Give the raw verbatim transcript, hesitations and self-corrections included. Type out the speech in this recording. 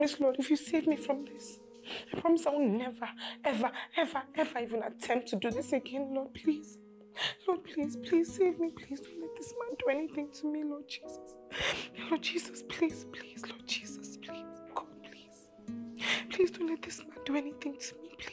Yes, Lord, if you save me from this, I promise I will never, ever, ever, ever even attempt to do this again, Lord, please. Lord, please, please save me. Please don't let this man do anything to me, Lord Jesus. Lord Jesus, please, please, Lord Jesus, please. God, please. Please don't let this man do anything to me, please.